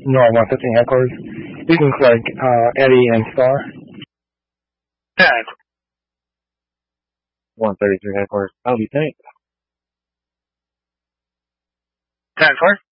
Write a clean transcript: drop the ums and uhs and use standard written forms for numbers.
North 115 headquarters. You can click Eddie and Star. 133 headquarters. I'll be thanked. 10-4.